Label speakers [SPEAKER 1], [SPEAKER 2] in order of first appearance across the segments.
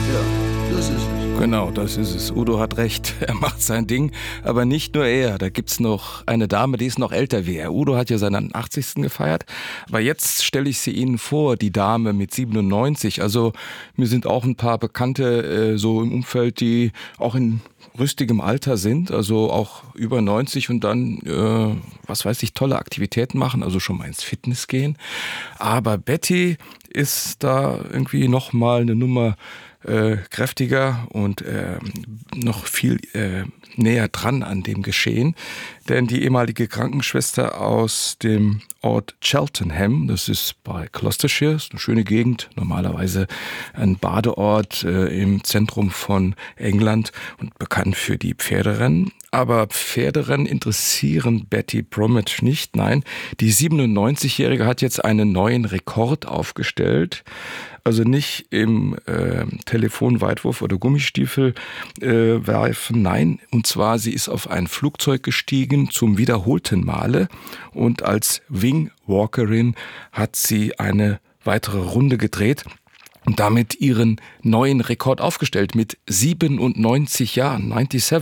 [SPEAKER 1] Ja, das ist es.
[SPEAKER 2] Genau, das ist es. Udo hat recht, er macht sein Ding, aber nicht nur er. Da gibt's noch eine Dame, die ist noch älter wie er. Udo hat ja seinen 80. gefeiert, aber jetzt stelle ich sie Ihnen vor, die Dame mit 97. Also mir sind auch ein paar Bekannte so im Umfeld, die auch in rüstigem Alter sind, also auch über 90 und dann, was weiß ich, tolle Aktivitäten machen, also schon mal ins Fitness gehen. Aber Betty ist da irgendwie noch mal eine Nummer kräftiger und noch viel näher dran an dem Geschehen. Denn die ehemalige Krankenschwester aus dem Ort Cheltenham, das ist bei Gloucestershire, ist eine schöne Gegend, normalerweise ein Badeort im Zentrum von England und bekannt für die Pferderennen. Aber Pferderennen interessieren Betty Bromwich nicht. Nein, die 97-Jährige hat jetzt einen neuen Rekord aufgestellt. Also nicht im Telefonweitwurf oder Gummistiefel werfen, nein. Und zwar, sie ist auf ein Flugzeug gestiegen zum wiederholten Male und als Wingwalkerin hat sie eine weitere Runde gedreht und damit ihren neuen Rekord aufgestellt mit 97 Jahren,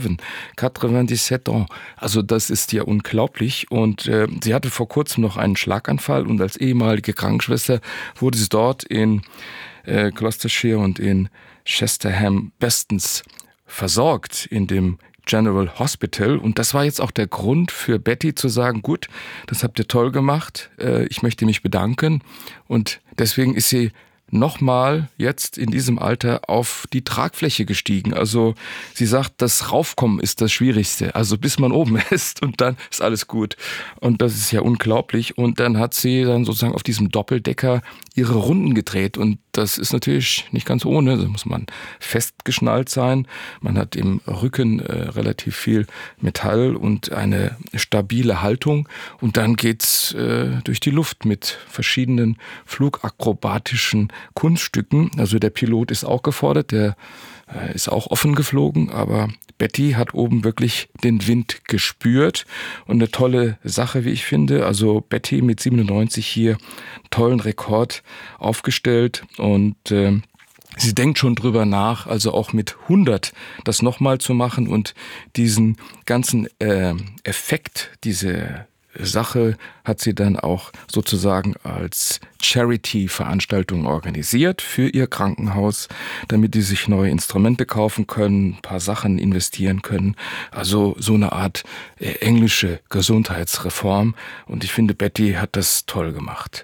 [SPEAKER 2] 97 ans. Also das ist ja unglaublich. Und sie hatte vor kurzem noch einen Schlaganfall und als ehemalige Krankenschwester wurde sie dort in Gloucestershire und in Chesterham bestens versorgt in dem General Hospital. Und das war jetzt auch der Grund für Betty zu sagen, gut, das habt ihr toll gemacht, ich möchte mich bedanken. Und deswegen ist sie nochmal jetzt in diesem Alter auf die Tragfläche gestiegen. Also sie sagt, das Raufkommen ist das Schwierigste. Also bis man oben ist und dann ist alles gut. Und das ist ja unglaublich. Und dann hat sie dann sozusagen auf diesem Doppeldecker ihre Runden gedreht. Und das ist natürlich nicht ganz ohne. Da muss man festgeschnallt sein. Man hat im Rücken relativ viel Metall und eine stabile Haltung. Und dann geht's durch die Luft mit verschiedenen flugakrobatischen Kunststücken. Also der Pilot ist auch gefordert, der ist auch offen geflogen, aber Betty hat oben wirklich den Wind gespürt und eine tolle Sache, wie ich finde. Also Betty mit 97 hier einen tollen Rekord aufgestellt und sie denkt schon drüber nach, also auch mit 100 das nochmal zu machen und diesen ganzen Effekt, diese Sache hat sie dann auch sozusagen als Charity-Veranstaltung organisiert für ihr Krankenhaus, damit die sich neue Instrumente kaufen können, ein paar Sachen investieren können. Also so eine Art englische Gesundheitsreform. Und ich finde, Betty hat das toll gemacht.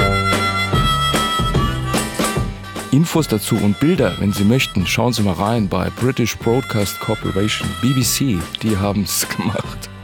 [SPEAKER 2] Infos dazu und Bilder, wenn Sie möchten, schauen Sie mal rein bei British Broadcast Corporation, BBC. Die haben es gemacht.